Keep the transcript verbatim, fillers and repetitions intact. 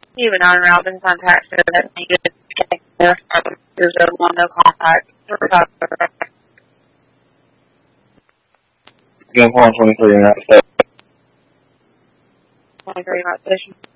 Even on Robin contacts that needed to check their there's a one no contact. Again, one twenty-three in that station. twenty-three in that station.